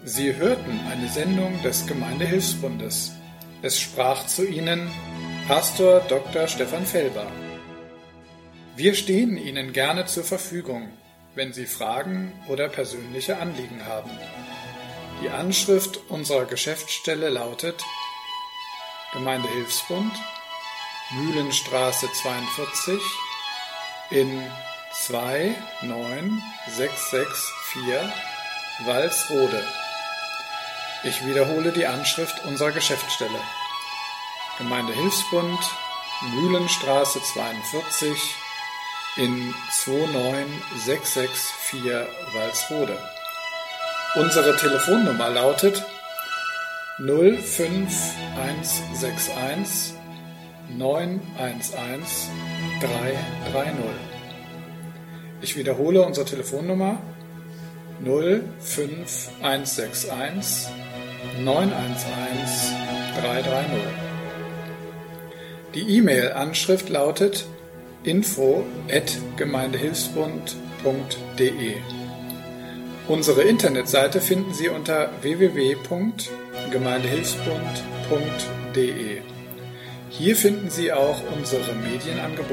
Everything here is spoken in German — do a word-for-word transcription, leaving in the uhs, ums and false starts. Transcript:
Sie hörten eine Sendung des Gemeindehilfsbundes. Es sprach zu Ihnen Pastor Doktor Stefan Felber. Wir stehen Ihnen gerne zur Verfügung, wenn Sie Fragen oder persönliche Anliegen haben. Die Anschrift unserer Geschäftsstelle lautet Gemeindehilfsbund, Mühlenstraße zweiundvierzig in zwei neun sechs sechs vier Walsrode. Ich wiederhole die Anschrift unserer Geschäftsstelle. Gemeindehilfsbund, Mühlenstraße zweiundvierzig in zwei neun sechs sechs vier Walsrode. Unsere Telefonnummer lautet null fünf eins sechs eins neun eins eins drei drei null. Ich wiederhole unsere Telefonnummer null fünf eins sechs eins neun eins eins drei drei null. Die E-Mail-Anschrift lautet info at gemeindehilfsbund punkt de. Unsere Internetseite finden Sie unter w w w punkt gemeindehilfsbund punkt de. Hier finden Sie auch unsere Medienangebote